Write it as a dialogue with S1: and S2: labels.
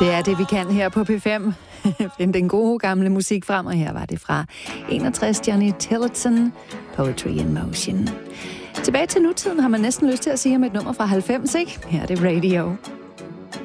S1: Det er det, vi kan her på P5. Find den gode gamle musik frem, og her var det fra 61 Johnny Tillotson, Poetry in Motion. Tilbage til nutiden har man næsten lyst til at sige om et nummer fra 90, ikke? Her er det Radio.